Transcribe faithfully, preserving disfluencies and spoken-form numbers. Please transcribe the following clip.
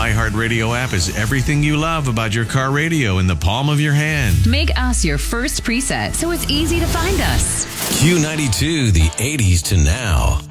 iHeartRadio app is everything you love about your car radio in the palm of your hand. Make us your first preset so it's easy to find us. Q ninety-two, the eighties to now.